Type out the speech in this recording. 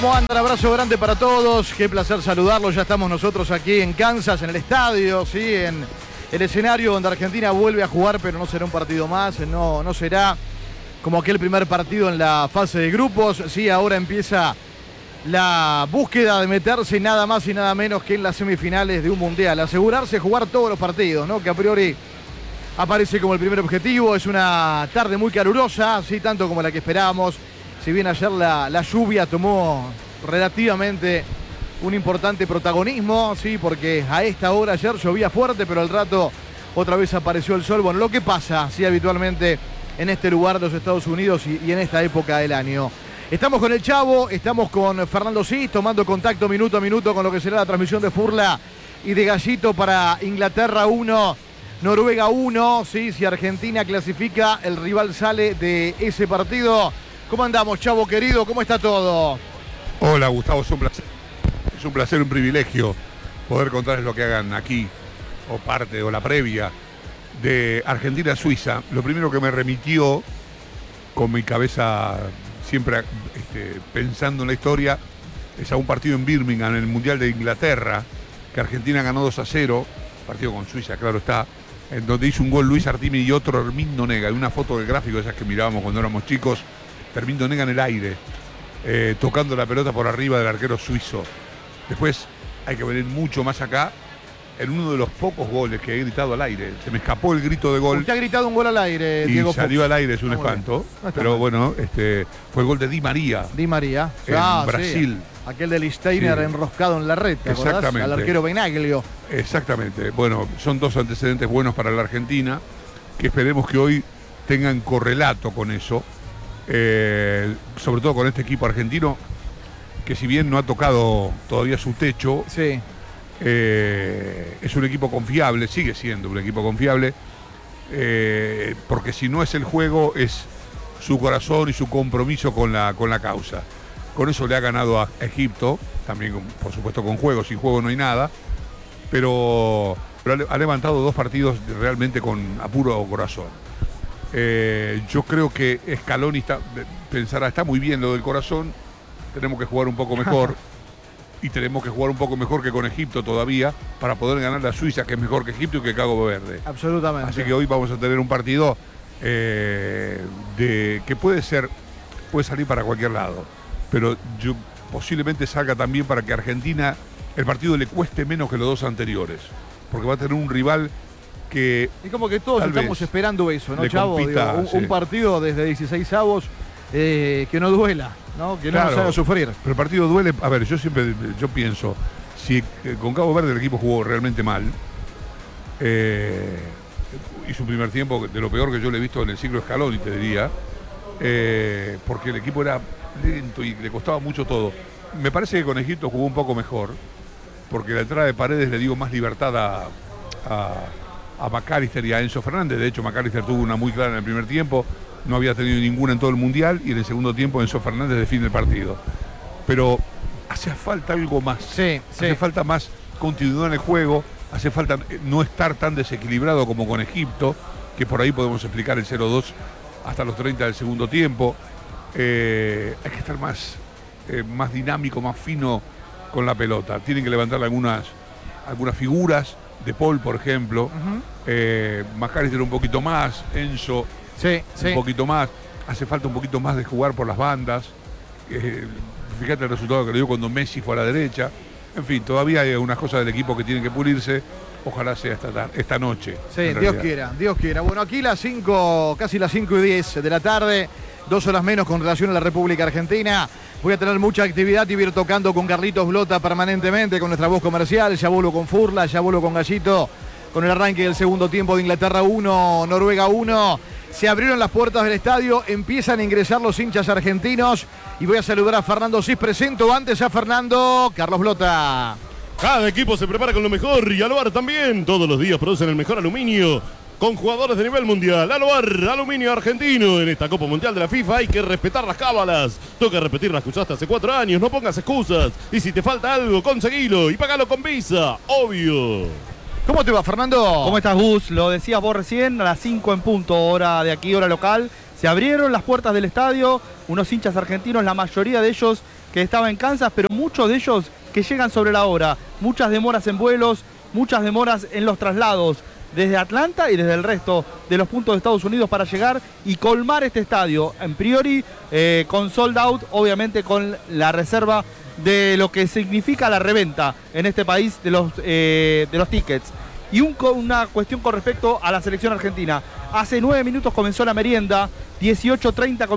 ¿Cómo anda? Un abrazo grande para todos, qué placer saludarlos. Ya estamos nosotros aquí en Kansas, en el estadio, ¿sí? En el escenario donde Argentina vuelve a jugar, pero no será un partido más, no será como aquel primer partido en la fase de grupos. Sí, ahora empieza la búsqueda de meterse nada más y nada menos que en las semifinales de un mundial. Asegurarse de jugar todos los partidos, ¿no? Que a priori aparece como el primer objetivo. Es una tarde muy calurosa, sí, tanto como la que esperábamos. Si bien ayer la lluvia tomó relativamente un importante protagonismo, sí, porque a esta hora ayer llovía fuerte, pero al rato otra vez apareció el sol. Bueno, lo que pasa, sí, habitualmente en este lugar de los Estados Unidos y en esta época del año. Estamos con el Chavo, estamos con Fernando Sis, tomando contacto minuto a minuto con lo que será la transmisión de Furla y de Gallito para Inglaterra 1, Noruega 1, sí, si Argentina clasifica, el rival sale de ese partido. ¿Cómo andamos, Chavo querido? ¿Cómo está todo? Hola, Gustavo, es un placer, un privilegio poder contarles lo que hagan aquí, o parte, o la previa de Argentina-Suiza. Lo primero que me remitió, con mi cabeza siempre pensando en la historia, es a un partido en Birmingham, en el Mundial de Inglaterra, que Argentina ganó 2-0, partido con Suiza, claro está, en donde hizo un gol Luis Artimi y otro Hermindo Nega. Hay una foto del gráfico de esas que mirábamos cuando éramos chicos, Hermindo Nega en el aire, tocando la pelota por arriba del arquero suizo. Después hay que venir mucho más acá, en uno de los pocos goles que he gritado al aire. Se me escapó el grito de gol. Usted ha gritado un gol al aire, y Diego salió Fox. al aire, es un espanto. Pero bueno, fue el gol de Di María. Di María. En Brasil. Sí. Aquel de Listeiner enroscado en la red, ¿te acordás? Exactamente. Al arquero Benaglio. Exactamente. Bueno, son dos antecedentes buenos para la Argentina, que esperemos que hoy tengan correlato con eso. Sobre todo con este equipo argentino, que si bien no ha tocado todavía su techo, sí, es un equipo confiable, sigue siendo un equipo confiable, porque si no es el juego, es su corazón y su compromiso con la causa. Con eso le ha ganado a Egipto, también por supuesto con juego, sin juego no hay nada, pero ha levantado dos partidos realmente con apuro corazón. Yo creo que Scaloni pensará, está muy bien lo del corazón, tenemos que jugar un poco mejor y tenemos que jugar un poco mejor que con Egipto todavía para poder ganar a Suiza, que es mejor que Egipto y que Cabo Verde. Absolutamente. Así que hoy vamos a tener un partido que puede salir para cualquier lado, pero posiblemente salga también para que a Argentina el partido le cueste menos que los dos anteriores, porque va a tener un rival que y como que todos estamos esperando eso, ¿no, Chavo? Un partido desde 16 avos que no duela, ¿no? Que no nos haga sufrir. Pero el partido duele. A ver, yo pienso, si con Cabo Verde el equipo jugó realmente mal, hizo un primer tiempo de lo peor que yo le he visto en el ciclo Scaloni, te diría, porque el equipo era lento y le costaba mucho todo. Me parece que con Egipto jugó un poco mejor, porque la entrada de Paredes le dio más libertad a McAllister y a Enzo Fernández. De hecho, McAllister tuvo una muy clara en el primer tiempo, no había tenido ninguna en todo el Mundial, y en el segundo tiempo Enzo Fernández define el partido. Pero hace falta algo más. Hace falta más continuidad en el juego, hace falta no estar tan desequilibrado como con Egipto, que por ahí podemos explicar el 0-2 hasta los 30 del segundo tiempo. Hay que estar más dinámico, más fino con la pelota. Tienen que levantar algunas figuras. De Paul, por ejemplo, McAllister un poquito más, Enzo un poquito más, hace falta un poquito más de jugar por las bandas. Fíjate el resultado que le dio cuando Messi fue a la derecha. En fin, todavía hay unas cosas del equipo que tienen que pulirse. Ojalá sea esta noche. Sí, Dios quiera. Bueno, aquí casi las 5:10 de la tarde, 2 horas menos con relación a la República Argentina. Voy a tener mucha actividad y voy a ir tocando con Carlitos Blota permanentemente, con nuestra voz comercial. Ya vuelo con Furla, ya vuelo con Gallito, con el arranque del segundo tiempo de Inglaterra 1, Noruega 1. Se abrieron las puertas del estadio, empiezan a ingresar los hinchas argentinos y voy a saludar a Fernando Sis. Presento antes a Fernando Carlos Blota. Cada equipo se prepara con lo mejor y Aluar también. Todos los días producen el mejor aluminio con jugadores de nivel mundial. Aluar, aluminio argentino. En esta Copa Mundial de la FIFA hay que respetar las cábalas. Toca repetir las que usaste hace 4 años. No pongas excusas. Y si te falta algo, conseguilo y pagalo con Visa. Obvio. ¿Cómo te va, Fernando? ¿Cómo estás, Gus? Lo decías vos recién, a las 5 en punto, hora de aquí, hora local. Se abrieron las puertas del estadio. Unos hinchas argentinos, la mayoría de ellos que estaba en Kansas, pero muchos de ellos que llegan sobre la hora. Muchas demoras en vuelos, muchas demoras en los traslados desde Atlanta y desde el resto de los puntos de Estados Unidos para llegar y colmar este estadio. En priori, con sold out, obviamente con la reserva de lo que significa la reventa en este país de los tickets. Y una cuestión con respecto a la selección argentina. Hace 9 minutos comenzó la merienda, 18:30